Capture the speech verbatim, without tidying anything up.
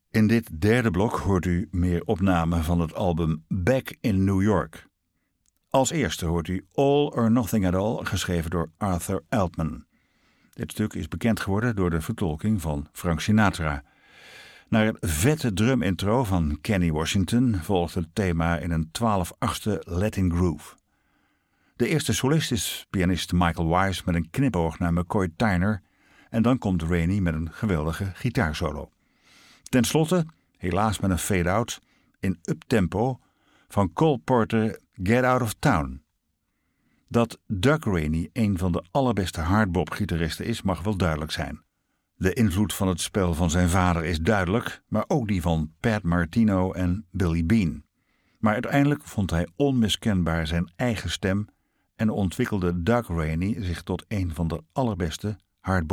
In dit derde blok hoort u meer opnamen van het album Back in New York. Als eerste hoort u All or Nothing at All, geschreven door Arthur Altman. Dit stuk is bekend geworden door de vertolking van Frank Sinatra. Naar het vette drum-intro van Kenny Washington volgt het thema in een twaalf achtste Latin groove. De eerste solist is pianist Michael Wise met een knipoog naar McCoy Tyner en dan komt Rainey met een geweldige gitaarsolo. Ten slotte, helaas met een fade-out, in uptempo van Cole Porter Get Out of Town. Dat Doug Rainey een van de allerbeste hardbop-gitaristen is, mag wel duidelijk zijn. De invloed van het spel van zijn vader is duidelijk, maar ook die van Pat Martino en Billy Bean. Maar uiteindelijk vond hij onmiskenbaar zijn eigen stem en ontwikkelde Doug Rainey zich tot een van de allerbeste hardbop